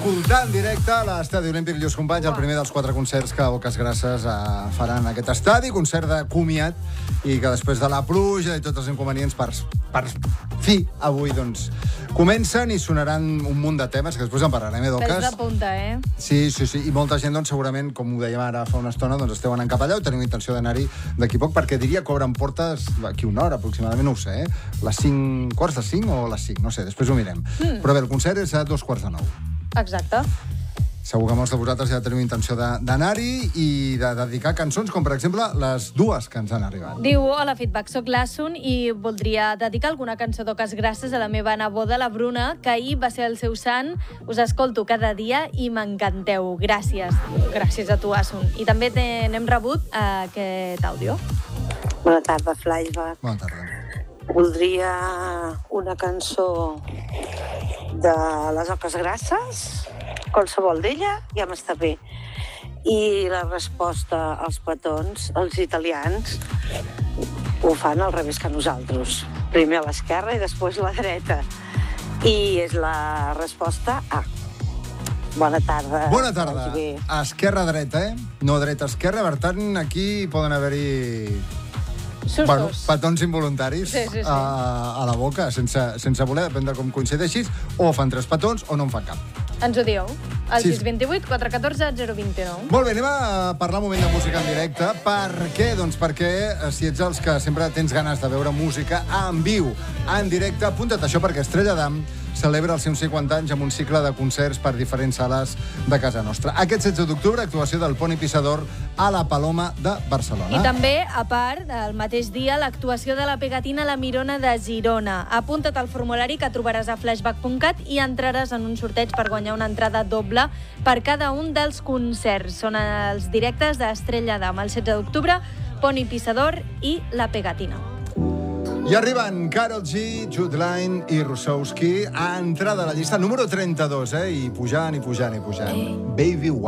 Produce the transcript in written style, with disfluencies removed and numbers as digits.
escoltar en directe a l'Estadi Olímpic Lluís Companys, el primer dels 4 concerts que Boques Grasses faran en aquest estadi, concert de comiat, i que després de la pluja i tots els inconvenients per fi, avui, doncs, comencen i sonaran un munt de temes, que després en parlarem, Boques? Pels de punta, Sí, i molta gent, doncs, segurament, com ho dèiem ara fa una estona, doncs esteu anant cap allà, o teniu intenció d'anar-hi d'aquí poc, perquè diria que obren portes aquí una hora, aproximadament, no ho sé, les 5, quarts de 5 o les 5, no sé, després ho mirem. Però bé, el concert és a 8:45. Exacte. Segur que molts de vosaltres ja teniu intenció d'anar-hi i de dedicar cançons, com per exemple les dues que ens han arribat. Diu, hola, feedback, soc l'Assun i voldria dedicar alguna cançó d'Oques Grasses a la meva neboda, la Bruna, que ahir va ser el seu sant. Us escolto cada dia i m'encanteu. Gràcies. Gràcies a tu, Assun. I també n'hem rebut aquest àudio. Bona tarda, Flashback. Bona tarda. Voldria una cançó de les Oques Grasses, qualsevol d'ella, ja m'està bé. I la resposta als petons, els italians, ho fan al revés que nosaltres. Primer a l'esquerra i després a la dreta. I és la resposta A. Bona tarda. Bona tarda. Esquerra-dreta, No dreta-esquerra. Per tant, aquí poden haver-hi petons involuntaris sí. a la boca, sense voler, depèn de com coincideixis, o fan 3 petons o no en fan cap. Ens ho dieu. Al Sí. 628 414 029. Molt bé, anem a parlar un moment de música en directe. Per què? Doncs perquè si ets els que sempre tens ganes de veure música en viu, en directe, apunta't això, perquè Estrella Damm celebra els seus 50 anys amb un cicle de concerts per diferents sales de casa nostra. Aquest 16 d'octubre, actuació del Poni Pissador a la Paloma de Barcelona. I també, a part, el mateix dia, l'actuació de la Pegatina a la Mirona de Girona. Apunta't al formulari que trobaràs a flashback.cat i entraràs en un sorteig per guanyar una entrada doble per cada un dels concerts. Són els directes d'Estrella Damm, el 16 d'octubre, Poni Pissador i la Pegatina. I arriben Karol G, Jude Line i Russowski a entrar de la llista número 32, i pujant. Baby